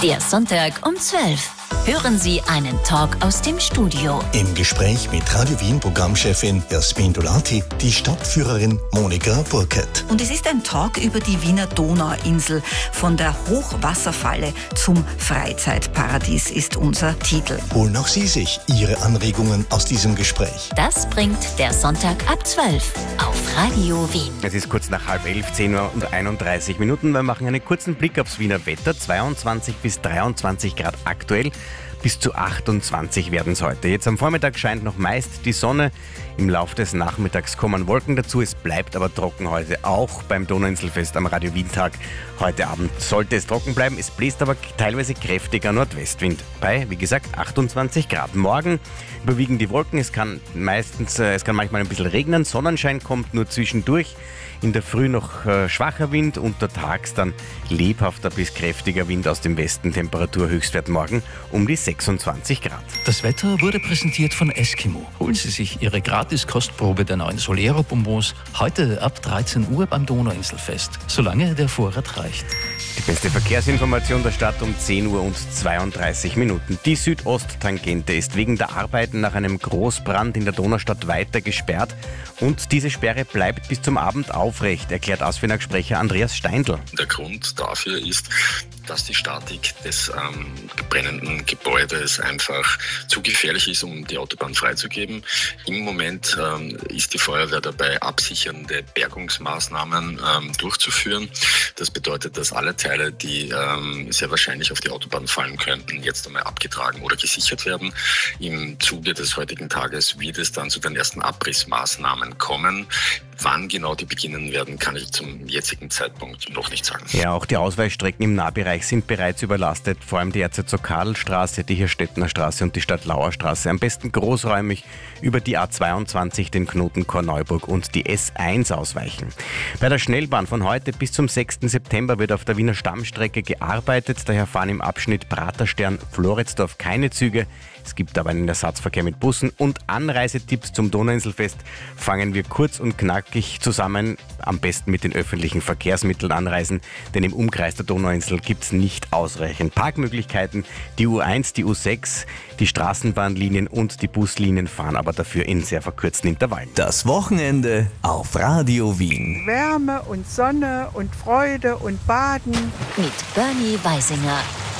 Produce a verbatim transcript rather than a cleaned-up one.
Der Sonntag um zwölf. Hören Sie einen Talk aus dem Studio. Im Gespräch mit Radio Wien Programmchefin Jasmin Dolati, die Stadtführerin Monika Burkert. Und es ist ein Talk über die Wiener Donauinsel. Von der Hochwasserfalle zum Freizeitparadies ist unser Titel. Holen auch Sie sich Ihre Anregungen aus diesem Gespräch. Das bringt der Sonntag ab zwölf auf Radio Wien. Es ist kurz nach halb elf, zehn Uhr und einunddreißig Minuten. Wir machen einen kurzen Blick aufs Wiener Wetter. zweiundzwanzig bis dreiundzwanzig Grad aktuell. Bis zu achtundzwanzig werden es heute. Jetzt am Vormittag scheint noch meist die Sonne. Im Laufe des Nachmittags kommen Wolken dazu. Es bleibt aber trocken heute, auch beim Donauinselfest am Radio Wien-Tag. Heute Abend sollte es trocken bleiben. Es bläst aber teilweise kräftiger Nordwestwind bei, wie gesagt, achtundzwanzig Grad. Morgen überwiegen die Wolken. Es kann meistens, äh, es kann manchmal ein bisschen regnen. Sonnenschein kommt nur zwischendurch. In der Früh noch äh, schwacher Wind, untertags dann lebhafter bis kräftiger Wind aus dem Westen. Temperaturhöchstwert morgen um die sechsundzwanzig Grad. Das Wetter wurde präsentiert von Eskimo. Holen Sie sich Ihre Gratis-Kostprobe der neuen Solero-Bonbons heute ab dreizehn Uhr beim Donauinselfest, solange der Vorrat reicht. Die beste Verkehrsinformation der Stadt um zehn Uhr und zweiunddreißig Minuten. Die Südosttangente ist wegen der Arbeiten nach einem Großbrand in der Donaustadt weiter gesperrt und diese Sperre bleibt bis zum Abend aufrecht, erklärt Ausfinag-Sprecher Andreas Steindl. Der Grund dafür ist, dass die Statik des ähm, brennenden Gebäudes einfach zu gefährlich ist, um die Autobahn freizugeben. Im Moment ähm, ist die Feuerwehr dabei, absichernde Bergungsmaßnahmen ähm, durchzuführen. Das bedeutet, dass alle Teile, die ähm, sehr wahrscheinlich auf die Autobahn fallen könnten, jetzt einmal abgetragen oder gesichert werden. Im Zuge des heutigen Tages wird es dann zu den ersten Abrissmaßnahmen kommen. Wann genau die beginnen werden, kann ich zum jetzigen Zeitpunkt noch nicht sagen. Ja, auch die Ausweichstrecken im Nahbereich sind bereits überlastet. Vor allem die Erzherzog-Karl-Straße, die Hirschstädtner Straße und die Stadtlauer Straße. Am besten großräumig über die A zweiundzwanzig, den Knoten Korneuburg und die S eins ausweichen. Bei der Schnellbahn von heute bis zum sechsten September wird auf der Wiener Stammstrecke gearbeitet. Daher fahren im Abschnitt Praterstern-Floridsdorf keine Züge. Es gibt aber einen Ersatzverkehr mit Bussen und Anreisetipps zum Donauinselfest fangen wir kurz und knackig zusammen. Am besten mit den öffentlichen Verkehrsmitteln anreisen, denn im Umkreis der Donauinsel gibt es nicht ausreichend Parkmöglichkeiten. Die U eins, die U sechs, die Straßenbahnlinien und die Buslinien fahren aber dafür in sehr verkürzten Intervallen. Das Wochenende auf Radio Wien. Wärme und Sonne und Freude und Baden. Mit Bernie Weisinger.